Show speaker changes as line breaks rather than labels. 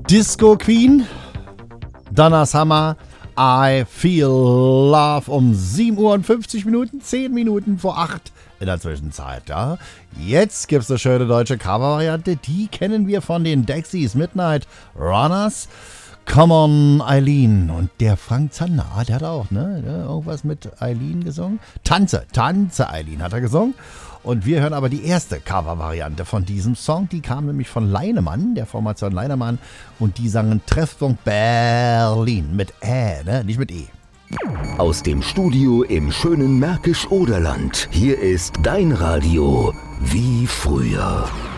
Disco Queen, Donna Summer, I Feel Love um 7 Uhr und 50 Minuten, 10 Minuten vor 8 in der Zwischenzeit. Ja. Jetzt gibt es eine schöne deutsche Cover-Variante, die kennen wir von den Dexys Midnight Runners. Come on, Eileen. Und der Frank Zander, der hat auch, irgendwas mit Eileen gesungen. Tanze, Eileen hat er gesungen. Und wir hören aber die erste Cover-Variante von diesem Song. Die kam nämlich von Leinemann, der Formation Leinemann. Und die sangen Treffpunkt Berlin mit nicht mit E.
Aus dem Studio im schönen Märkisch-Oderland. Hier ist dein Radio wie früher.